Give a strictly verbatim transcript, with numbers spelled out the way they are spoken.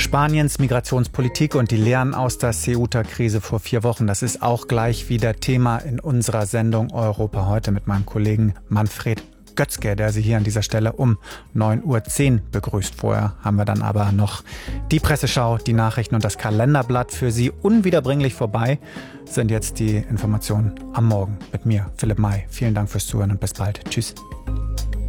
Spaniens Migrationspolitik und die Lehren aus der Ceuta-Krise vor vier Wochen. Das ist auch gleich wieder Thema in unserer Sendung Europa heute mit meinem Kollegen Manfred Götzge, der Sie hier an dieser Stelle um neun Uhr zehn begrüßt. Vorher haben wir dann aber noch die Presseschau, die Nachrichten und das Kalenderblatt für Sie unwiederbringlich vorbei. Sind jetzt die Informationen am Morgen mit mir, Philipp May. Vielen Dank fürs Zuhören und bis bald. Tschüss.